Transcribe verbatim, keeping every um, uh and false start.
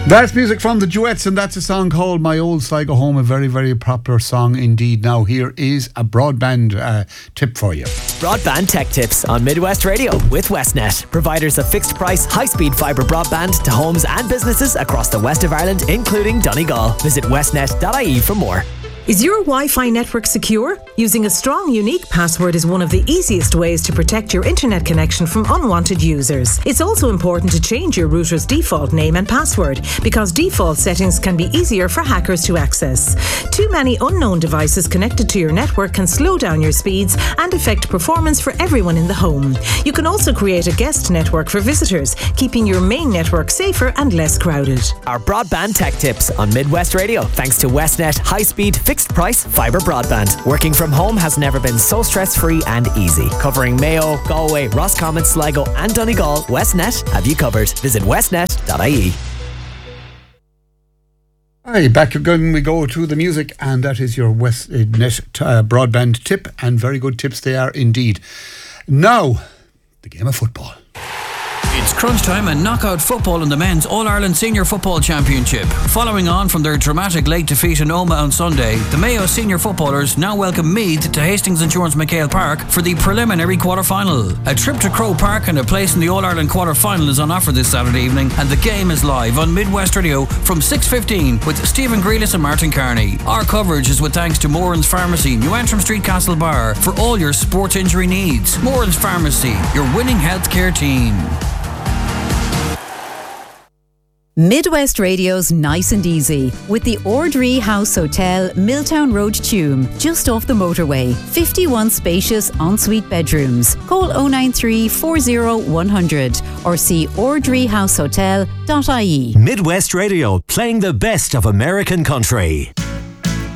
That's music from the Duets, and that's a song called My Old Sligo Home, a very, very popular song indeed. Now, here is a broadband uh, tip for you. Broadband tech tips on Midwest Radio with Westnet, providers of fixed price, high speed fibre broadband to homes and businesses across the west of Ireland, including Donegal. Visit westnet dot I E for more. Is your Wi-Fi network secure? Using a strong, unique password is one of the easiest ways to protect your internet connection from unwanted users. It's also important to change your router's default name and password, because default settings can be easier for hackers to access. Too many unknown devices connected to your network can slow down your speeds and affect performance for everyone in the home. You can also create a guest network for visitors, keeping your main network safer and less crowded. Our broadband tech tips on Midwest Radio, thanks to Westnet high-speed fixed price fibre broadband. Working from home has never been so stress-free and easy. Covering Mayo, Galway, Roscommon, Sligo and Donegal, Westnet have you covered. Visit westnet dot I E. Hi, back again we go to the music, and that is your Westnet uh, broadband tip, and very good tips they are indeed. Now, the game of football. It's crunch time and knockout football in the men's All-Ireland Senior Football Championship. Following on from their dramatic late defeat in Omagh on Sunday, the Mayo senior footballers now welcome Meath to Hastings Insurance McHale Park for the preliminary quarter-final. A trip to Croke Park and a place in the All-Ireland quarter-final is on offer this Saturday evening, and the game is live on Midwest Radio from six fifteen with Stephen Grealis and Martin Carney. Our coverage is with thanks to Moran's Pharmacy, New Antrim Street, Castlebar, for all your sports injury needs. Moran's Pharmacy, your winning healthcare team. Midwest Radio's Nice and Easy with the Ordree House Hotel, Milltown Road, Tuam, just off the motorway. fifty-one spacious ensuite bedrooms. Call oh nine three, four oh, one hundred or see ordree house hotel dot I E. Midwest Radio, playing the best of American country.